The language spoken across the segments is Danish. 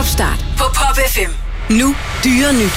start på Pop FM. Nu Dyrenyt.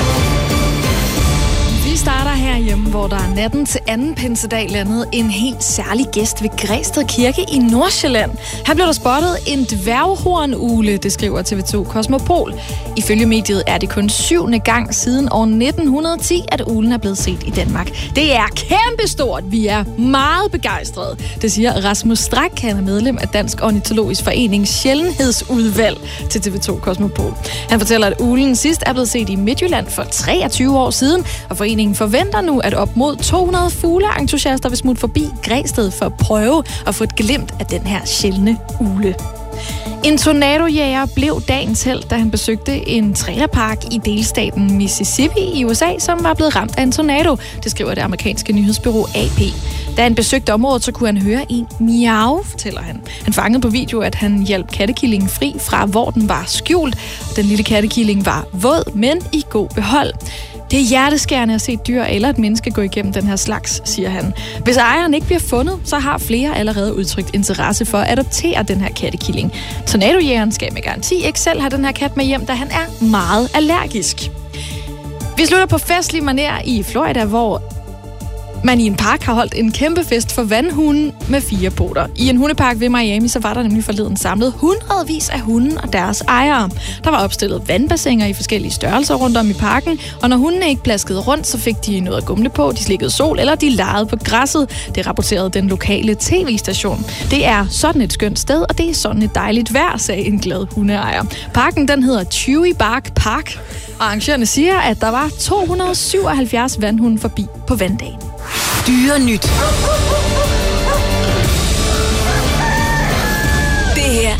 Vi starter herhjemme, hvor der natten til anden pinsedag landede en helt særlig gæst ved Græsted Kirke i Nordsjælland. Her blev der spottet en dværghornugle, det skriver TV2 Cosmopol. Ifølge mediet er det kun 7. gang siden år 1910, at uglen er blevet set i Danmark. Det er kæmpestort. Vi er meget begejstrede. Det siger Rasmus Strak, han er medlem af Dansk Ornitologisk Forenings sjældenhedsudvalg til TV2 Cosmopol. Han fortæller, at uglen sidst er blevet set i Midtjylland for 23 år siden, og foreningen forventer nu, at op mod 200 fugleentusiaster vil smutte forbi Græsted for at prøve at få et glimt af den her sjældne ugle. En tornadojæger blev dagens helt, da han besøgte en trailerpark i delstaten Mississippi i USA, som var blevet ramt af en tornado. Det skriver det amerikanske nyhedsbureau AP. Da han besøgte området, så kunne han høre en miau, fortæller han. Han fangede på video, at han hjalp kattekillingen fri fra, hvor den var skjult. Den lille kattekilling var våd, men i god behold. Det er hjerteskærende at se et dyr eller et menneske gå igennem den her slags, siger han. Hvis ejeren ikke bliver fundet, så har flere allerede udtrykt interesse for at adoptere den her kattekilling. Tornadojægeren skal med garanti ikke selv have den her kat med hjem, da han er meget allergisk. Vi slutter på festlig manér i Florida, hvor man i en park har holdt en kæmpe fest for vandhunden med 4 poter. I en hundepark ved Miami, så var der nemlig forleden samlet hundredvis af hunde og deres ejere. Der var opstillet vandbassiner i forskellige størrelser rundt om i parken, og når hundene ikke plaskede rundt, så fik de noget at gumle på, de slikkede sol, eller de legede på græsset. Det rapporterede den lokale tv-station. Det er sådan et skønt sted, og det er sådan et dejligt vejr, sagde en glad hundeejer. Parken, den hedder Chewy Bark Park, og arrangørerne siger, at der var 277 vandhunde forbi på vanddagen. Dyrenyt.